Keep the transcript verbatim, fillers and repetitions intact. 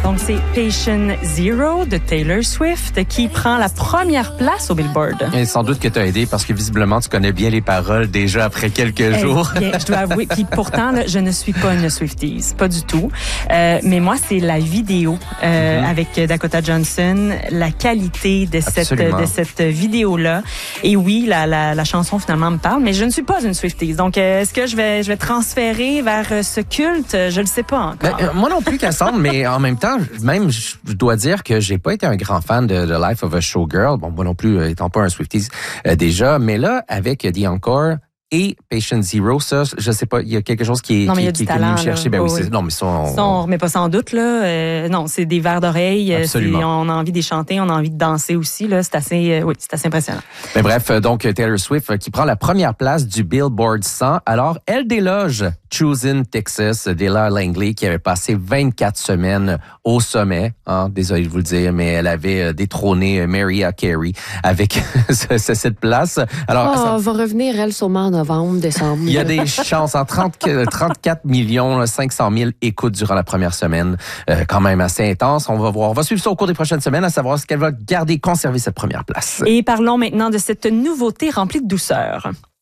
Donc, c'est Patient Zero de Taylor Swift qui prend la première place au Billboard. Et sans doute que tu as aidé parce que visiblement, tu connais bien les paroles déjà après quelques hey, jours. Bien, je dois avouer. Puis pourtant, là, je ne suis pas une Swifties, pas du tout. Euh, mais moi, c'est la vidéo euh, mm-hmm. avec Dakota Johnson, la qualité de cette, de cette vidéo-là. Et oui, la, la, la chanson finalement me parle, mais je ne suis pas une Swifties. Donc, euh, est-ce que je vais, je vais transférer vers ce culte? Je le sais pas encore. Ben, euh, moi non plus, Cassandre, mais en même temps, même je dois dire que j'ai pas été un grand fan de The Life of a Showgirl. Bon, moi non plus, étant pas un Swifties euh, déjà, mais là, avec The Encore et Patient Zero, ça, je sais pas, il y a quelque chose qui est, non, mais qui, il y a qui, du qui est talent, venu me chercher. Ben oh, oui, oui. c'est, non, mais ça, on, ça, on remet pas sans doute, là. Euh, non, c'est des vers d'oreille. Absolument. C'est, on a envie de les chanter, on a envie de danser aussi, là. C'est assez, euh, oui, c'est assez impressionnant. Mais bref, donc, Taylor Swift qui prend la première place du Billboard cent. Alors, elle déloge Choosing Texas d'Ella Langley qui avait passé vingt-quatre semaines au sommet. Hein, désolé de vous le dire, mais elle avait détrôné Mariah Carey avec cette place. Alors, oh, ça va revenir, elle, sûrement en novembre, décembre. Il y a des chances. En trente, trente-quatre millions cinq cent mille écoutes durant la première semaine. Euh, quand même assez intense. On va voir. On va suivre ça au cours des prochaines semaines, à savoir ce qu'elle va garder, conserver cette première place. Et parlons maintenant de cette nouveauté remplie de douceur.